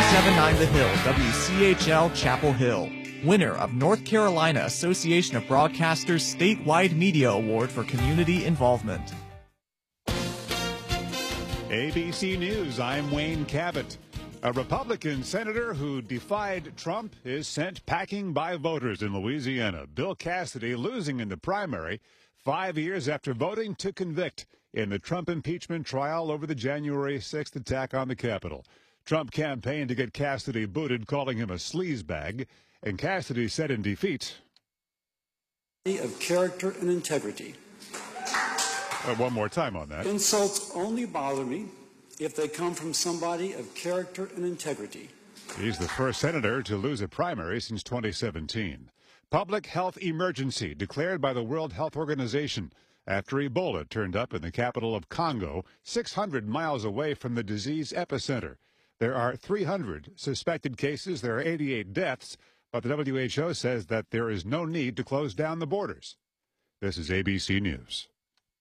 97.9 The Hill, WCHL Chapel Hill. Winner of North Carolina Association of Broadcasters Statewide Media Award for Community Involvement. ABC News, I'm Wayne Cabot. A Republican senator who defied Trump is sent packing by voters in Louisiana. Bill Cassidy losing in the primary 5 years after voting to convict in the Trump impeachment trial over the January 6th attack on the Capitol. Trump campaigned to get Cassidy booted, calling him a sleazebag, and Cassidy said in defeat, of character and integrity. One more time on that. Insults only bother me if they come from somebody of character and integrity. He's the first senator to lose a primary since 2017. Public health emergency declared by the World Health Organization after Ebola turned up in the capital of Congo, 600 miles away from the disease epicenter. There are 300 suspected cases. There are 88 deaths, but the WHO says that there is no need to close down the borders. This is ABC News.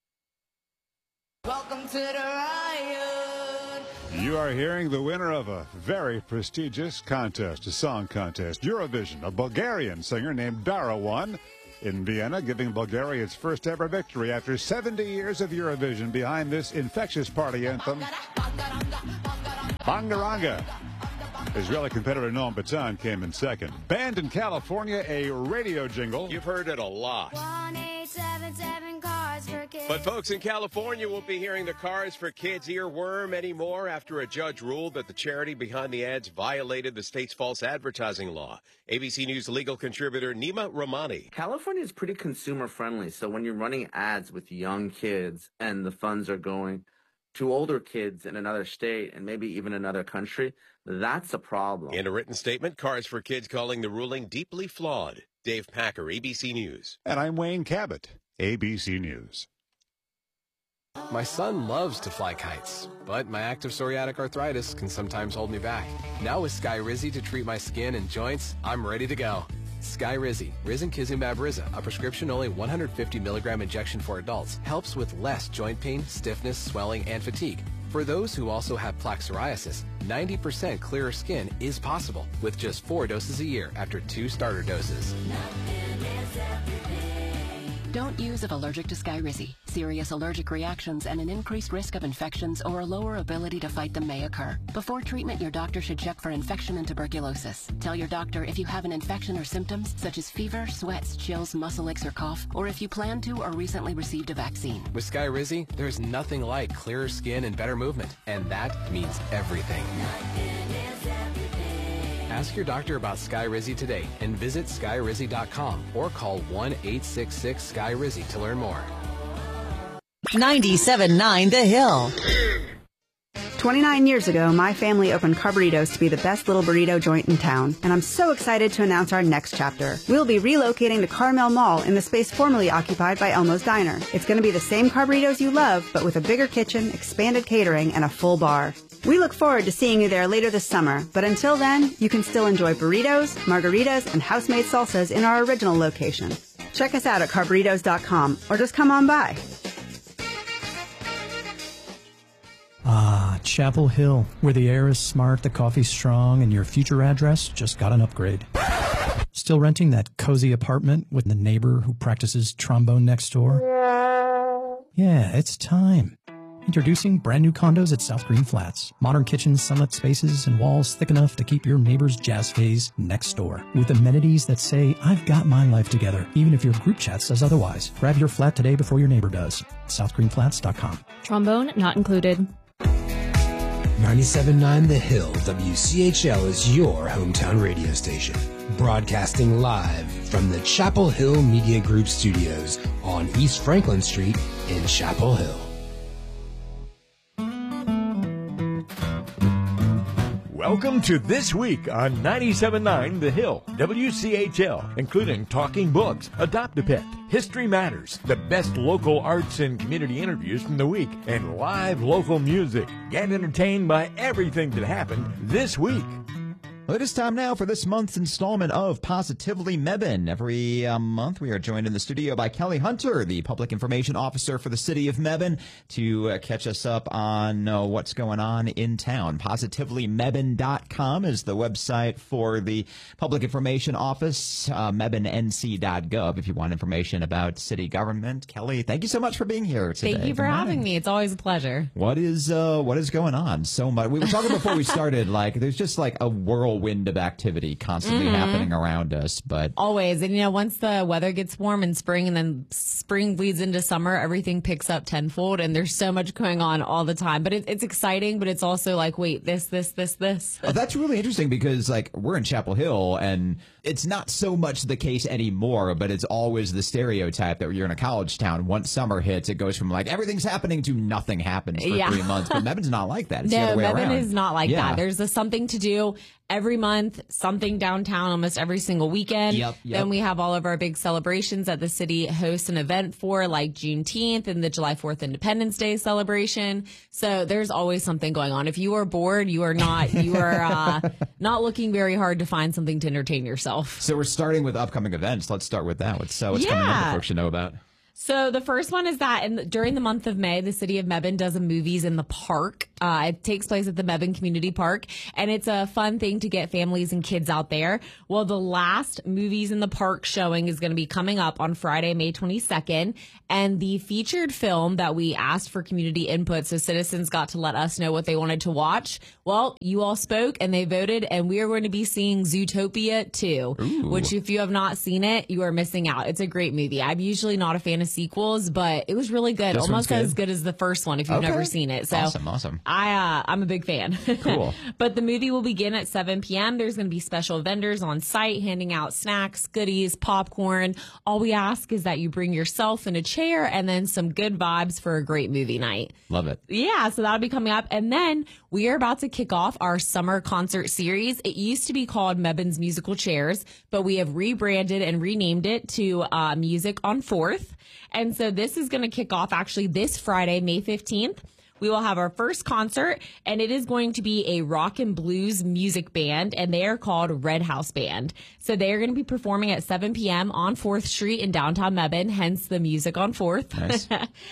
Welcome to the riot. You are hearing the winner of a very prestigious contest, a song contest, Eurovision. A Bulgarian singer named Dara won in Vienna, giving Bulgaria its first ever victory after 70 years of Eurovision behind this infectious party anthem, Bangaranga. Israeli competitor Noam Batan came in second. Banned in California, a radio jingle. You've heard it a lot. 1877 Cars for Kids. But folks in California won't be hearing the Cars for Kids earworm anymore after a judge ruled that the charity behind the ads violated the state's false advertising law. ABC News legal contributor Nima Rahmani. California is pretty consumer friendly, so when you're running ads with young kids and the funds are going to older kids in another state and maybe even another country, that's a problem. In a written statement, Cars for Kids calling the ruling deeply flawed. Dave Packer, ABC News. And I'm Wayne Cabot, ABC News. My son loves to fly kites, but my active psoriatic arthritis can sometimes hold me back. Now with Skyrizi to treat my skin and joints, I'm ready to go. Skyrizi, risankizumab Riza, a prescription-only 150 milligram injection for adults, helps with less joint pain, stiffness, swelling, and fatigue. For those who also have plaque psoriasis, 90% clearer skin is possible with just 4 doses a year after 2 starter doses. Don't use if allergic to Skyrizi. Serious allergic reactions and an increased risk of infections or a lower ability to fight them may occur. Before treatment, your doctor should check for infection and tuberculosis. Tell your doctor if you have an infection or symptoms such as fever, sweats, chills, muscle aches, or cough, or if you plan to or recently received a vaccine. With Skyrizi, there's nothing like clearer skin and better movement, and that means everything. Ask your doctor about Skyrizi today and visit Skyrizi.com or call 1-866-SKY-RIZI to learn more. 97.9 The Hill. 29 years ago, my family opened Carburritos to be the best little burrito joint in town, and I'm so excited to announce our next chapter. We'll be relocating to Carmel Mall in the space formerly occupied by Elmo's Diner. It's going to be the same Carburritos you love, but with a bigger kitchen, expanded catering, and a full bar. We look forward to seeing you there later this summer, but until then, you can still enjoy burritos, margaritas, and house-made salsas in our original location. Check us out at Carburritos.com, or just come on by. Ah, Chapel Hill, where the air is smart, the coffee's strong, and your future address just got an upgrade. Still renting that cozy apartment with the neighbor who practices trombone next door? Yeah, it's time. Introducing brand new condos at South Green Flats. Modern kitchens, sunlit spaces, and walls thick enough to keep your neighbor's jazz phase next door. With amenities that say, I've got my life together, even if your group chat says otherwise. Grab your flat today before your neighbor does. SouthGreenFlats.com. Trombone not included. 97.9 The Hill, WCHL is your hometown radio station. Broadcasting live from the Chapel Hill Media Group studios on East Franklin Street in Chapel Hill. Welcome to This Week on 97.9 The Hill, WCHL, including Talking Books, Adopt a Pet, History Matters, the best local arts and community interviews from the week, and live local music. Get entertained by everything that happened this week. Well, it is time now for this month's installment of Positively Mebane. Every month we are joined in the studio by Kelly Hunter, the Public Information Officer for the City of Mebane, to catch us up on what's going on in town. PositivelyMebane.com is the website for the Public Information Office, mebanenc.gov if you want information about city government. Kelly, thank you so much for being here today. Thank you for having me. It's always a pleasure. What is going on? So much. We were talking before we started, like, there's just like a whirlwind of activity constantly happening around us, but always. And once the weather gets warm in spring and then spring bleeds into summer, everything picks up tenfold, and there's so much going on all the time. But it's exciting, but it's also like, wait, this. Oh, that's really interesting because, like, we're in Chapel Hill, and it's not so much the case anymore, but it's always the stereotype that you're in a college town. Once summer hits, it goes from like everything's happening to nothing happens for 3 months. But Mebane's not like that. It's the other way around. Mebane is not like that. There's something to do every month, something downtown almost every single weekend. Yep. Then we have all of our big celebrations that the city hosts an event for, like Juneteenth and the July 4th Independence Day celebration. So there's always something going on. If you are bored, you are not looking very hard to find something to entertain yourself. So we're starting with upcoming events. Let's start with that. What's coming up that folks should know about? So the first one is that during the month of May, the city of Mebane does a Movies in the Park. It takes place at the Mebane Community Park, and it's a fun thing to get families and kids out there. Well, the last Movies in the Park showing is going to be coming up on Friday, May 22nd, and the featured film that we asked for community input, so citizens got to let us know what they wanted to watch. Well, you all spoke, and they voted, and we are going to be seeing Zootopia 2, which if you have not seen it, you are missing out. It's a great movie. I'm usually not a fan of sequels, but it was really good. Almost as good as the first one if you've never seen it. So awesome. I'm a big fan. Cool. But the movie will begin at 7 p.m. There's going to be special vendors on site handing out snacks, goodies, popcorn. All we ask is that you bring yourself in a chair and then some good vibes for a great movie night. Love it. Yeah, so that'll be coming up. And then we are about to kick off our summer concert series. It used to be called Mebane's Musical Chairs, but we have rebranded and renamed it to Music on 4th. And so this is going to kick off actually this Friday, May 15th. We will have our first concert, and it is going to be a rock and blues music band, and they are called Red House Band. So they are going to be performing at 7 p.m. on 4th Street in downtown Mebane, hence the Music on 4th. Nice.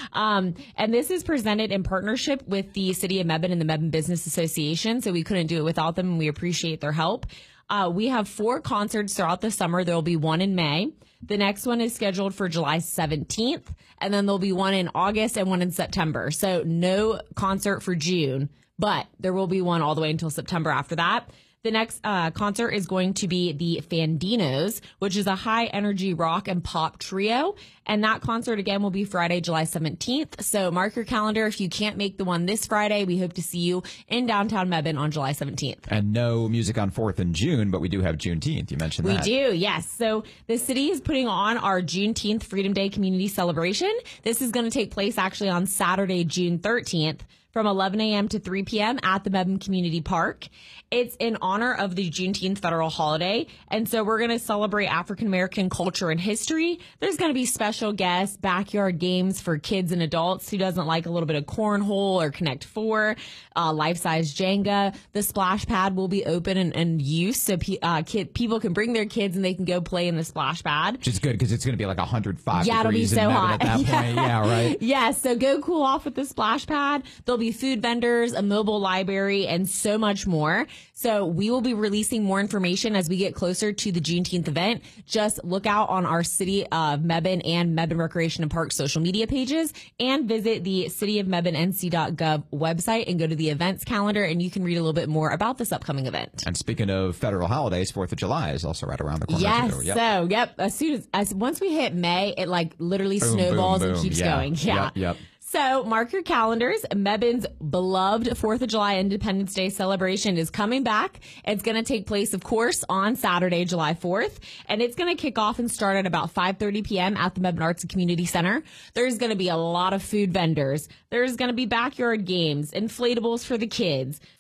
And this is presented in partnership with the City of Mebane and the Mebane Business Association, so we couldn't do it without them, and we appreciate their help. We have 4 concerts throughout the summer. There will be one in May. The next one is scheduled for July 17th, and then there'll be one in August and one in September. So no concert for June, but there will be one all the way until September after that. The next concert is going to be the Fandinos, which is a high-energy rock and pop trio. And that concert, again, will be Friday, July 17th. So mark your calendar. If you can't make the one this Friday, we hope to see you in downtown Mebane on July 17th. And no Music on 4th in June, but we do have Juneteenth. You mentioned that. We do, yes. So the city is putting on our Juneteenth Freedom Day community celebration. This is going to take place actually on Saturday, June 13th. From 11 a.m. to 3 p.m. at the Mebane Community Park. It's in honor of the Juneteenth federal holiday. And so we're going to celebrate African-American culture and history. There's going to be special guests, backyard games for kids and adults who doesn't like a little bit of cornhole or Connect 4, life-size Jenga. The splash pad will be open and used so people can bring their kids and they can go play in the splash pad. Which is good because it's going to be like 105 degrees it'll be so hot at that point. Yeah, right. Yes, so go cool off with the splash pad. There'll be food vendors, a mobile library, and so much more. So we will be releasing more information as we get closer to the Juneteenth event. Just look out on our City of Mebane and Mebane Recreation and Parks social media pages and visit the cityofmebanenc.gov website and go to the events calendar, and you can read a little bit more about this upcoming event. And speaking of federal holidays, 4th of July is also right around the corner. Yes, too. Yep. So, yep, once we hit May, it like literally snowballs and keeps going. Yeah. Yep. So mark your calendars. Mebane's beloved 4th of July Independence Day celebration is coming back. It's going to take place, of course, on Saturday, July 4th. And it's going to kick off and start at about 5:30 p.m. at the Mebane Arts and Community Center. There's going to be a lot of food vendors. There's going to be backyard games, inflatables for the kids,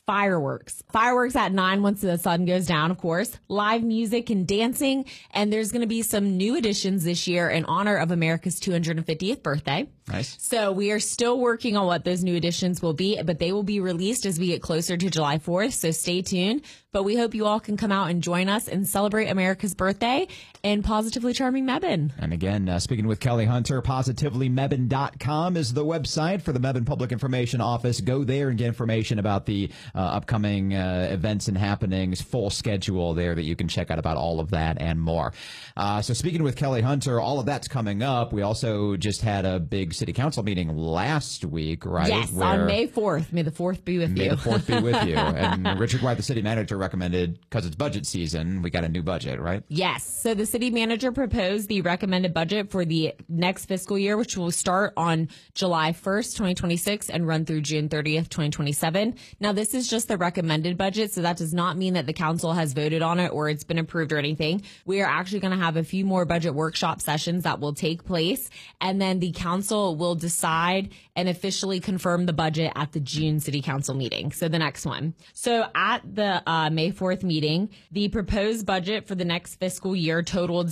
Fireworks at 9 once the sun goes down, of course, live music and dancing. And there's going to be some new additions this year in honor of America's 250th birthday. Nice. So we are still working on what those new additions will be, but they will be released as we get closer to July 4th. So stay tuned. But we hope you all can come out and join us and celebrate America's birthday in positively charming Mebane. And again, speaking with Kelly Hunter, positivelymebane.com is the website for the Mebane Public Information Office. Go there and get information about the upcoming events and happenings, full schedule there that you can check out about all of that and more. So speaking with Kelly Hunter, all of that's coming up. We also just had a big city council meeting last week, right? Yes, on May 4th. May the 4th be with you. May the 4th be with you. And Richard White, the city manager, recommended, because it's budget season, we got a new budget, right? Yes. So the city manager proposed the recommended budget for the next fiscal year, which will start on July 1st, 2026 and run through June 30th, 2027. Now, this is just the recommended budget, so that does not mean that the council has voted on it or it's been approved or anything. We are actually going to have a few more budget workshop sessions that will take place, and then the council will decide and officially confirm the budget at the June city council meeting. So the next one. So at the May 4th meeting, the proposed budget for the next fiscal year totaled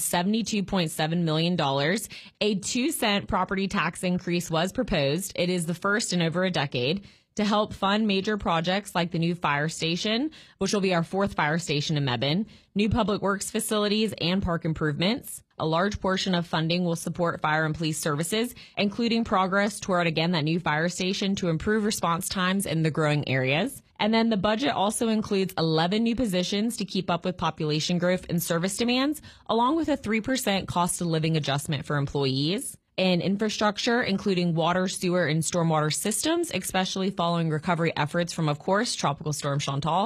$72.7 million. A 2-cent property tax increase was proposed. It is the first in over a decade, to help fund major projects like the new fire station, which will be our 4th fire station in Mebane, new public works facilities, and park improvements. A large portion of funding will support fire and police services, including progress toward, again, that new fire station to improve response times in the growing areas. And then the budget also includes 11 new positions to keep up with population growth and service demands, along with a 3% cost of living adjustment for employees. And infrastructure, including water, sewer, and stormwater systems, especially following recovery efforts from, of course, Tropical Storm Chantal.